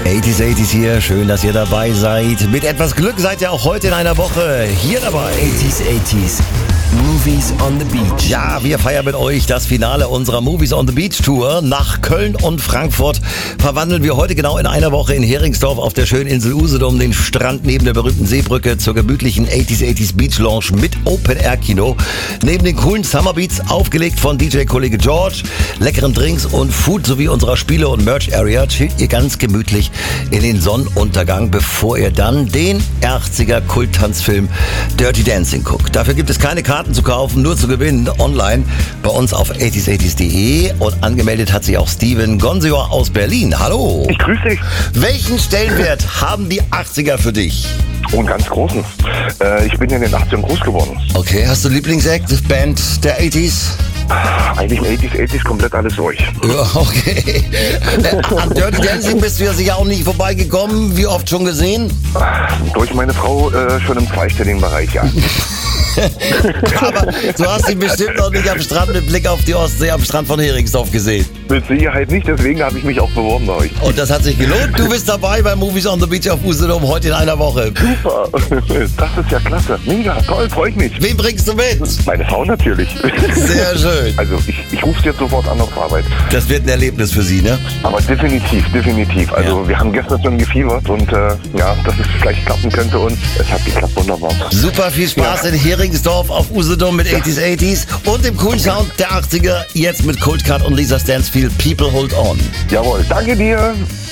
80s hier, schön, dass ihr dabei seid. Mit etwas Glück seid ihr auch heute in einer Woche hier dabei. 80s. Movies on the Beach. Ja, wir feiern mit euch das Finale unserer Movies on the Beach Tour. Nach Köln und Frankfurt verwandeln wir heute genau in einer Woche in Heringsdorf auf der schönen Insel Usedom den Strand neben der berühmten Seebrücke zur gemütlichen 80s Beach Lounge mit Open-Air-Kino. Neben den coolen Summer Beats, aufgelegt von DJ-Kollege George, leckeren Drinks und Food sowie unserer Spiele- und Merch-Area chillt ihr ganz gemütlich in den Sonnenuntergang, bevor ihr dann den 80er-Kulttanzfilm Dirty Dancing guckt. Dafür gibt es keine Karten zu kaufen, nur zu gewinnen online bei uns auf 80s80s.de und angemeldet hat sich auch Steven Gonsior aus Berlin. Hallo! Ich grüße dich. Welchen Stellenwert haben die 80er für dich? Oh, einen ganz großen. Ich bin ja in den 80ern groß geworden. Okay, hast du Lieblingsact, Band der 80s? Eigentlich 80s komplett alles durch. Ja, okay. An Dirty Dancing bist du ja sicher auch nicht vorbeigekommen. Wie oft schon gesehen? Durch meine Frau schon im zweistelligen Bereich, ja. Aber du hast ihn bestimmt noch nicht am Strand mit Blick auf die Ostsee am Strand von Heringsdorf gesehen. Mit Sicherheit nicht, deswegen habe ich mich auch beworben bei euch. Und das hat sich gelohnt. Du bist dabei bei Movies on the Beach auf Usedom heute in einer Woche. Super, das ist ja klasse. Mega, toll, freue ich mich. Wen bringst du mit? Meine Frau natürlich. Sehr schön. Also ich rufe sie jetzt sofort an auf Arbeit. Das wird ein Erlebnis für Sie, ne? Aber definitiv. Also Ja. wir haben gestern schon gefiebert und ja, dass es vielleicht klappen könnte und es hat geklappt, wunderbar. Super viel Spaß in Heringsdorf auf Usedom mit 80s und dem coolen Sound der 80er. Jetzt mit Cold Cut und Lisa Stansfield, People Hold On. Jawohl, danke dir.